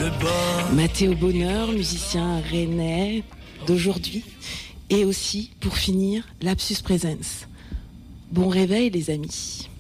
Mathéo Bonheur, musicien rennais d'aujourd'hui. Et aussi, pour finir, Lapsus Presens. Bon réveil les amis.